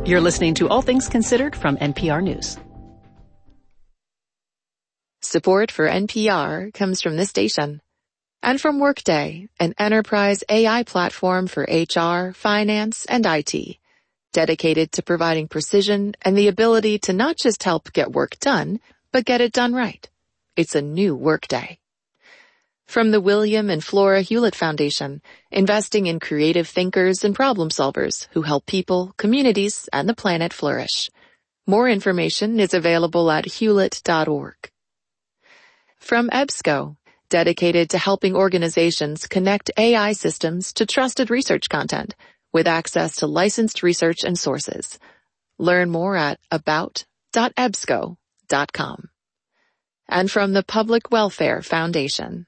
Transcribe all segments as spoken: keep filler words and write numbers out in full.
You're listening to All Things Considered from N P R News. Support for N P R comes from this station and from Workday, an enterprise A I platform for H R, finance, and I T, dedicated to providing precision and the ability to not just help get work done, but get it done right. It's a new Workday. From the William and Flora Hewlett Foundation, investing in creative thinkers and problem solvers who help people, communities, and the planet flourish. More information is available at hewlett dot org. From EBSCO, dedicated to helping organizations connect A I systems to trusted research content with access to licensed research and sources. Learn more at about dot ebsco dot com. And from the Public Welfare Foundation.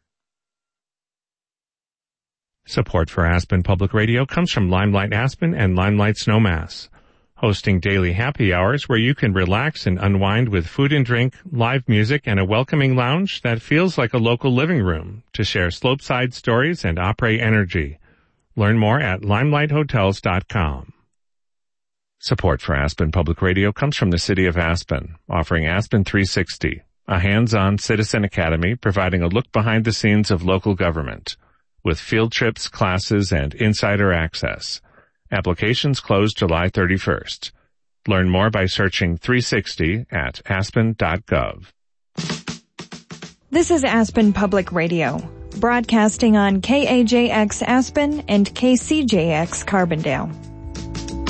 Support for Aspen Public Radio comes from Limelight Aspen and Limelight Snowmass, hosting daily happy hours where you can relax and unwind with food and drink, live music, and a welcoming lounge that feels like a local living room to share slopeside stories and après energy. Learn more at limelight hotels dot com. Support for Aspen Public Radio comes from the City of Aspen, offering Aspen three sixty, a hands-on citizen academy providing a look behind the scenes of local government, with field trips, classes, and insider access. Applications close July thirty-first. Learn more by searching three sixty at aspen dot gov. This is Aspen Public Radio, broadcasting on K A J X Aspen and K C J X Carbondale.